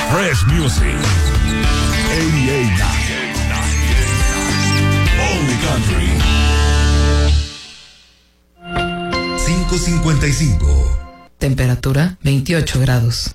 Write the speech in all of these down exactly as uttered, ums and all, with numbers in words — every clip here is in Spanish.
Fresh Music. ochenta y nueve. Only Country. cinco cincuenta y cinco. Temperatura veintiocho grados.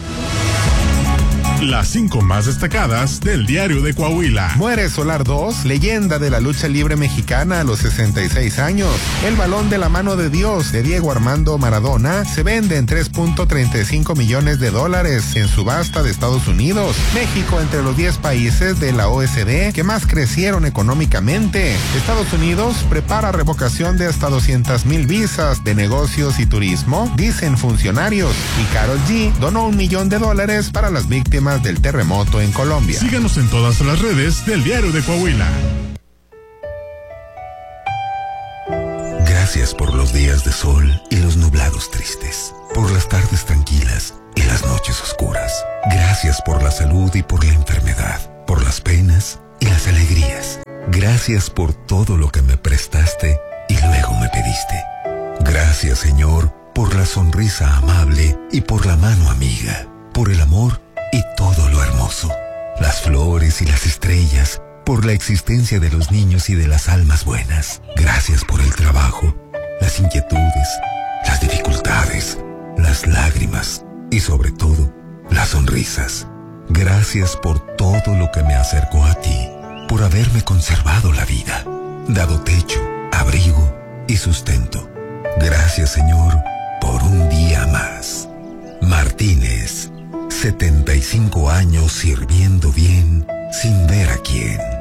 Las cinco más destacadas del Diario de Coahuila. Muere Solar dos, leyenda de la lucha libre mexicana a los sesenta y seis años. El balón de la mano de Dios de Diego Armando Maradona se vende en tres punto treinta y cinco millones de dólares en subasta de Estados Unidos. México entre los diez países de la O E C D que más crecieron económicamente. Estados Unidos prepara revocación de hasta doscientas mil visas de negocios y turismo, dicen funcionarios. Y Karol G donó un millón de dólares para las víctimas del terremoto en Colombia. Síganos en todas las redes del Diario de Coahuila. Gracias por los días de sol y los nublados tristes, por las tardes tranquilas y las noches oscuras. Gracias por la salud y por la enfermedad, por las penas y las alegrías. Gracias por todo lo que me prestaste y luego me pediste. Gracias, Señor, por la sonrisa amable y por la mano amiga, por el amor y todo lo hermoso, las flores y las estrellas, por la existencia de los niños y de las almas buenas. Gracias por el trabajo, las inquietudes, las dificultades, las lágrimas y sobre todo, las sonrisas. Gracias por todo lo que me acercó a ti, por haberme conservado la vida, dado techo, abrigo y sustento. Gracias, Señor, por un día más. Martínez, setenta y cinco años sirviendo bien sin ver a quién.